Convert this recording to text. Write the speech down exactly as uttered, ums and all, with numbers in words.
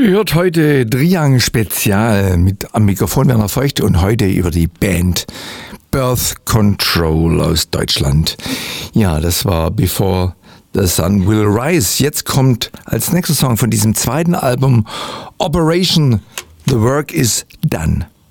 Ihr hört heute Driang Spezial mit am Mikrofon Werner Feucht und heute über die Band Birth Control aus Deutschland. Ja, das war Before the Sun Will Rise. Jetzt kommt als nächster Song von diesem zweiten Album Operation The Work Is Done.